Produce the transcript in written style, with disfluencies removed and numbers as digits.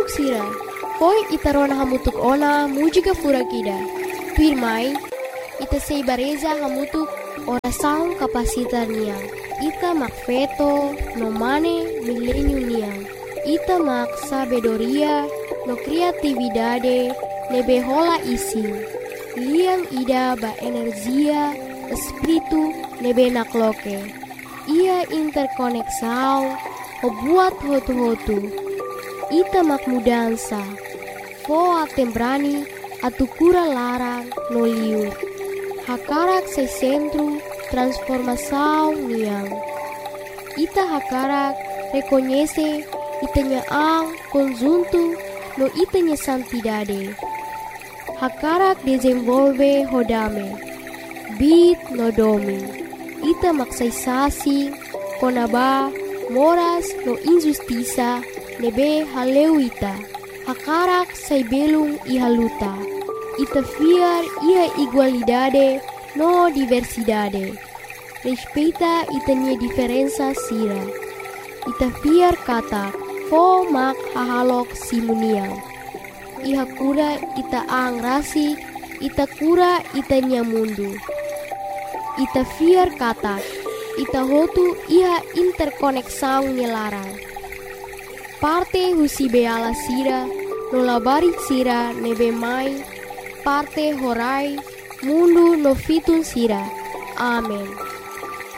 Tuk sira, poi itarona hamutuk ona mujiga furakida. Pirmai, ita sei bareza hamutuk orasaun kapasitar niang. Ita mak feto, no mane milenio niang. Ita mak sabedoria, no kreatividade, nebe hola ising. Liang ida ba energia, espiritu, nebe nakloke. Ia interkoneksau, ho buat hotu-hotu. Ita mak mudansa, foa tembrani, atukura larang, no liur. Hakarak se centro, transformação niang. Ita hakarak, reconhece, itanya ang, conjunto, no itanya santidade. Hakarak desenvolve hodame, bit no domi. Ita maksaysasi, konaba, moras no injustiça, nebe haleu ita. Hakarak say belung ihaluta. Ita fiar ia igualdade no diversidade. Respeita itanya diferença sira. Ita fiar kata, fo mak hahalok simuniang. Iha kura ita ang rasik, ita kura itanya mundu. Ita fiar kata, ita hotu iha interkoneksang nyelarang. Parte husi beala sira, nolabari sira nebe mai, parte horai, mundu no fitun sira. Amen.